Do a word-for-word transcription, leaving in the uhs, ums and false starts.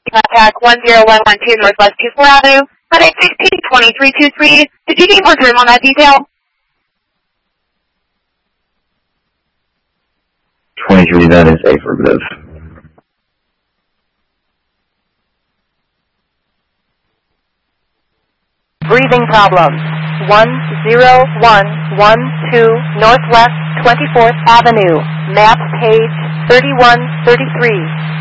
Contact one zero one one two Northwest two four Avenue, headache sixteen twenty-three two three. Did you need more room on that detail? twenty-three, that is affirmative. Breathing problems. one zero one one two Northwest twenty-fourth Avenue. Map page thirty-one thirty-three.